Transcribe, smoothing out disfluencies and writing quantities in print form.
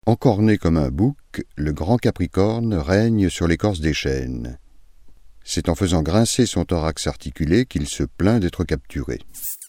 Encorné comme un bouc, le grand Capricorne règne sur l'écorce des chênes. C'est en faisant grincer son thorax articulé qu'il se plaint d'être capturé.